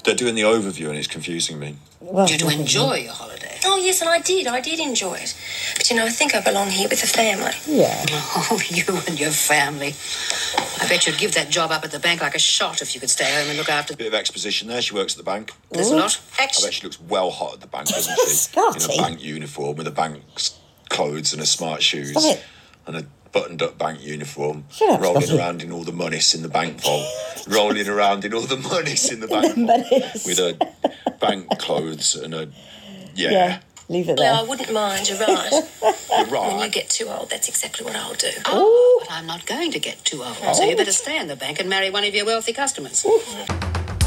They're doing the overview and it's confusing me. Well, did you enjoy your holiday? Oh, yes, and I did enjoy it. But, I think I belong here with the family. Yeah. Oh, you and your family. I bet you'd give that job up at the bank like a shot if you could stay home and look after... Bit of exposition there. She works at the bank. There's a lot. I bet she looks well hot at the bank, doesn't she? Scotty. In a bank uniform with a bank's clothes and a smart shoes. And a buttoned-up bank uniform. Rolling around in all the monies in the bank vault. Rolling around in all the monies in the bank vault. With her bank clothes and a... Yeah. Leave it there. Well, I wouldn't mind, you're right. You're right. When you get too old, that's exactly what I'll do. Oh, but I'm not going to get too old. So you better stay in the bank and marry one of your wealthy customers.